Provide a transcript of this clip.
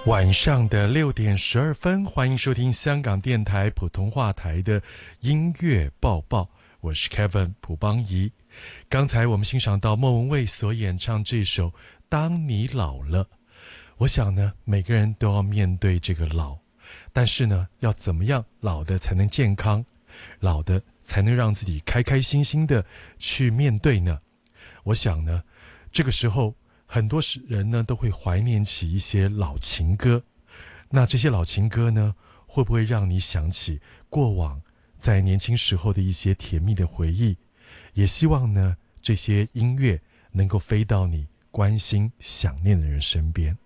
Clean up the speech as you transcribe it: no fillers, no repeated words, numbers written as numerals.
晚上的6:12，欢迎收听香港电台普通话台的音乐报报，我是 Kevin 蒲邦仪。刚才我们欣赏到莫文蔚所演唱这首《当你老了》。我想呢，每个人都要面对这个老，但是呢，要怎么样老的才能健康，老的才能让自己开开心心的去面对呢？我想呢，这个时候很多人呢都会怀念起一些老情歌，那这些老情歌呢，会不会让你想起过往在年轻时候的一些甜蜜的回忆？也希望呢，这些音乐能够飞到你关心想念的人身边。